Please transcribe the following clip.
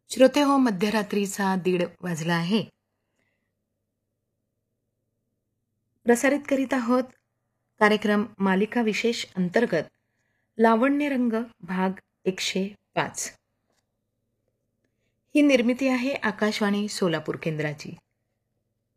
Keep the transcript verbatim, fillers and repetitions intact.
श्रोते हो, मध्यरात्रीचा दीड वाजला आहे. प्रसारित करीत आहोत कार्यक्रम मालिका विशेष अंतर्गत लावण्य रंग भाग एकशे पाच. ही निर्मिती आहे आकाशवाणी सोलापूर केंद्राची.